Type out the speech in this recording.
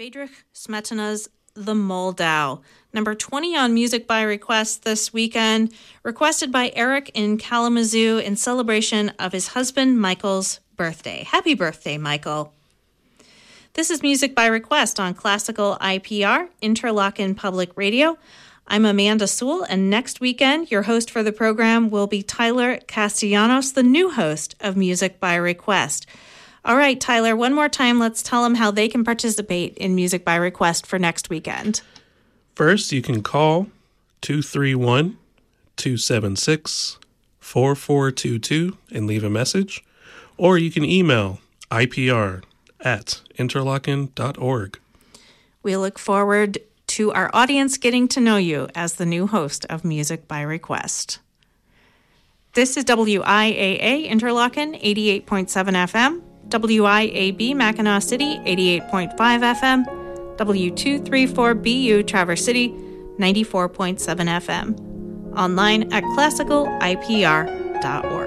Friedrich Smetana's The Moldau, number 20 on Music by Request this weekend, requested by Eric in Kalamazoo in celebration of his husband Michael's birthday. Happy birthday, Michael. This is Music by Request on Classical IPR, Interlochen Public Radio. I'm Amanda Sewell, and next weekend, your host for the program will be Tyler Castellanos, the new host of Music by Request. All right, Tyler, one more time, let's tell them how they can participate in Music by Request for next weekend. First, you can call 231-276-4422 and leave a message, or you can email ipr@interlochen.org. We look forward to our audience getting to know you as the new host of Music by Request. This is WIAA Interlochen 88.7 FM, WIAB Mackinac City 88.5 FM, W234BU Traverse City 94.7 FM. Online at classicalipr.org.